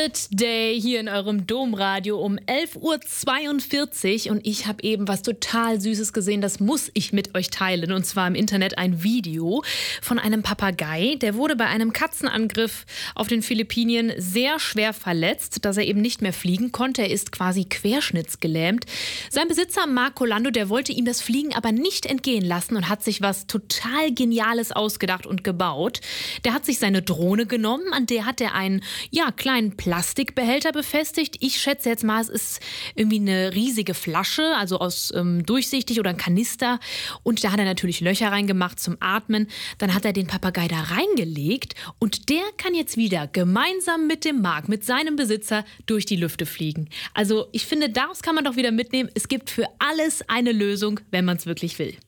Planet Day hier in eurem Domradio um 11:42 Uhr und ich habe eben was total Süßes gesehen, das muss ich mit euch teilen, und zwar im Internet ein Video von einem Papagei, der wurde bei einem Katzenangriff auf den Philippinen sehr schwer verletzt, dass er eben nicht mehr fliegen konnte. Er ist quasi querschnittsgelähmt. Sein Besitzer Marco Lando, der wollte ihm das Fliegen aber nicht entgehen lassen und hat sich was total Geniales ausgedacht und gebaut. Der hat sich seine Drohne genommen, an der hat er einen kleinen Plastikbehälter befestigt. Ich schätze jetzt mal, es ist irgendwie eine riesige Flasche, also aus durchsichtig oder ein Kanister. Und da hat er natürlich Löcher reingemacht zum Atmen. Dann hat er den Papagei da reingelegt und der kann jetzt wieder gemeinsam mit dem Marc, mit seinem Besitzer, durch die Lüfte fliegen. Also ich finde, daraus kann man doch wieder mitnehmen, es gibt für alles eine Lösung, wenn man es wirklich will.